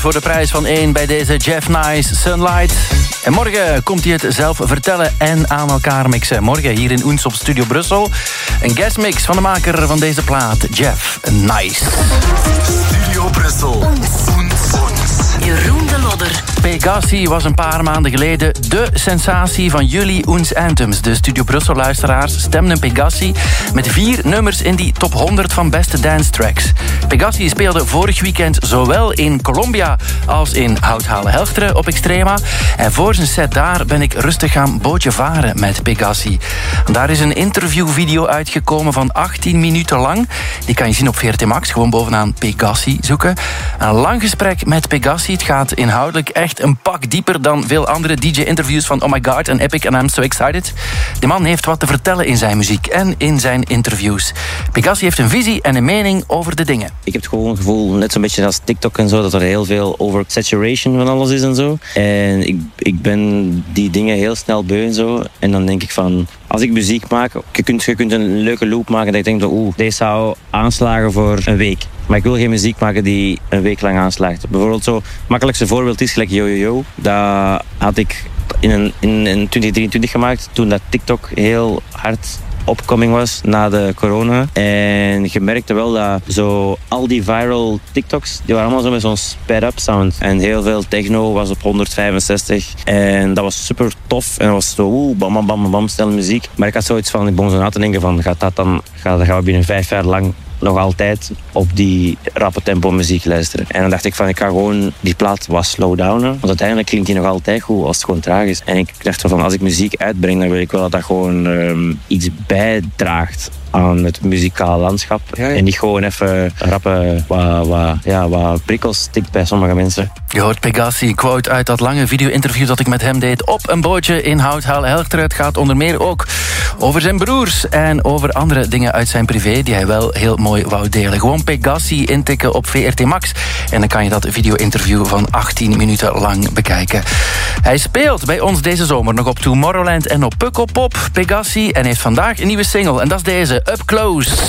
Voor de prijs van 1 bij deze Jeff Nice Sunlight. En morgen komt hij het zelf vertellen en aan elkaar mixen. Morgen hier in Oens op Studio Brussel. Een guestmix van de maker van deze plaat, Jeff Nice. Studio Brussel. Jeroen de Lodder. Pegasi was een paar maanden geleden de sensatie van jullie Oens Anthems. De Studio Brussel-luisteraars stemden Pegasi met 4 nummers in die top 100 van beste dance tracks. Pegasi speelde vorig weekend zowel in Colombia als in Houthalen-Helchteren op Extrema. En voor zijn set daar ben ik rustig gaan bootje varen met Pegasi. Daar is een interviewvideo uitgekomen van 18 minuten lang. Die kan je zien op VRT Max, gewoon bovenaan Pegasi zoeken. Een lang gesprek met Pegasi. Het gaat inhoudelijk echt een pak dieper dan veel andere DJ-interviews van Oh My God en Epic en I'm So Excited. De man heeft wat te vertellen in zijn muziek en in zijn interviews. Pegasi heeft een visie en een mening over de dingen. Ik heb het gewoon het gevoel, net zo'n beetje als TikTok en zo, dat er heel veel oversaturation van alles is en zo. En ik ben die dingen heel snel beu en zo. En dan denk ik van, als ik muziek maak, je kunt een leuke loop maken dat ik denk dat deze zou aanslagen voor een week. Maar ik wil geen muziek maken die een week lang aanslaagt. Bijvoorbeeld zo, het makkelijkste voorbeeld is gelijk Yo Yo Yo. Dat had ik in 2023 gemaakt, toen dat TikTok heel hard opkoming was na de corona. En je merkte wel dat zo al die viral TikToks, die waren allemaal zo met zo'n sped-up sound. En heel veel techno was op 165. En dat was super tof. En dat was zo bam bam bam bam, snelle muziek. Maar ik had zoiets van, ik begon zo na te denken van, gaan we binnen 5 jaar lang nog altijd op die rappe tempo muziek luisteren. En dan dacht ik van, ik ga gewoon die plaat wat slowdownen. Want uiteindelijk klinkt die nog altijd goed als het gewoon traag is. En ik dacht van, als ik muziek uitbreng, dan wil ik wel dat dat gewoon iets bijdraagt aan het muzikaal landschap. Ja. En niet gewoon even rappen wat prikkels stikt bij sommige mensen. Je hoort Pegasi, quote uit dat lange video-interview dat ik met hem deed op een bootje in Houthalen-Helchteren. Het gaat onder meer ook over zijn broers en over andere dingen uit zijn privé die hij wel heel mooi wou delen. Gewoon Pegasi intikken op VRT Max en dan kan je dat video-interview van 18 minuten lang bekijken. Hij speelt bij ons deze zomer nog op Tomorrowland en op Pukkelpop, Pegasi, en heeft vandaag een nieuwe single en dat is deze, Up Close.